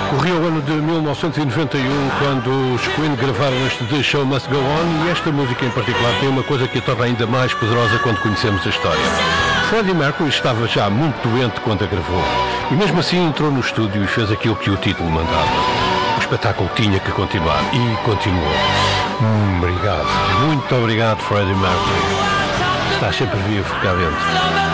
Corria o ano de 1991 quando os Queen gravaram este The Show Must Go On, e esta música em particular tem uma coisa que a torna ainda mais poderosa quando conhecemos a história. Freddie Mercury estava já muito doente quando a gravou, e mesmo assim entrou no estúdio e fez aquilo que o título mandava. O espetáculo tinha que continuar, e continuou. Obrigado, muito obrigado, Freddie Mercury. Estás sempre vivo cá dentro.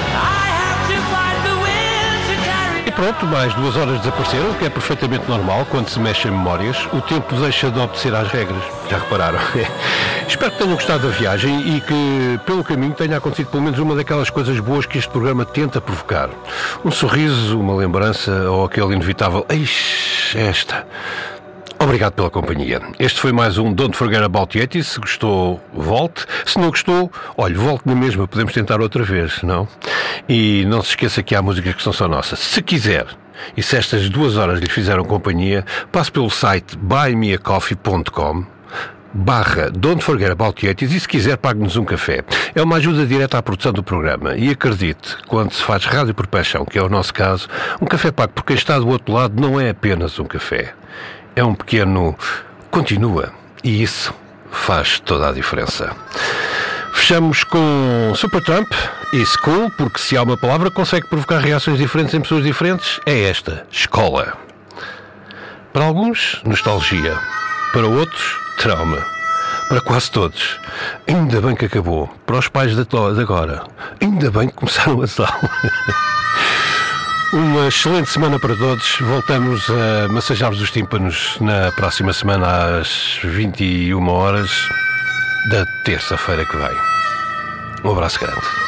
E pronto, mais 2 horas desapareceram, o que é perfeitamente normal quando se mexem memórias. O tempo deixa de obedecer às regras, já repararam? Espero que tenham gostado da viagem e que pelo caminho tenha acontecido pelo menos uma daquelas coisas boas que este programa tenta provocar. Um sorriso, uma lembrança ou aquele inevitável "Eish, esta". Obrigado pela companhia. Este foi mais um Don't Forget About Yeti. Se gostou, volte. Se não gostou, olhe, volte na mesma. Podemos tentar outra vez, não? E não se esqueça que há músicas que são só nossas. Se quiser, e se estas 2 horas lhe fizeram companhia, passe pelo site buymeacoffee.com /Don't Forget About Yetis, e se quiser pague-nos um café. É uma ajuda direta à produção do programa, e acredite, quando se faz rádio por paixão, que é o nosso caso, um café pago por quem está do outro lado não é apenas um café. É um pequeno continua, e isso faz toda a diferença. Fechamos com Supertramp e School, porque se há uma palavra que consegue provocar reações diferentes em pessoas diferentes, é esta: escola. Para alguns, nostalgia. Para outros, trauma. Para quase todos, ainda bem que acabou. Para os pais de agora, ainda bem que começaram as aulas. Uma excelente semana para todos. Voltamos a massajar-vos os tímpanos na próxima semana às 21 horas da terça-feira que vem. Um abraço grande.